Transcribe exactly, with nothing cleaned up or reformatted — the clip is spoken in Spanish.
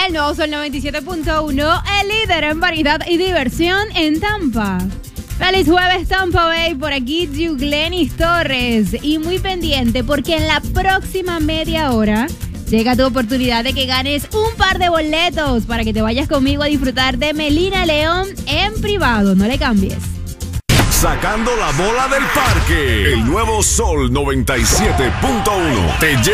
El nuevo Sol noventa y siete punto uno, el líder en variedad y diversión en Tampa. Feliz jueves, Tampa Bay. Por aquí, Juglenis Torres. Y muy pendiente, porque en la próxima media hora llega tu oportunidad de que ganes un par de boletos para que te vayas conmigo a disfrutar de Melina León en privado. No le cambies. Sacando la bola del parque. El nuevo Sol noventa y siete punto uno te lleva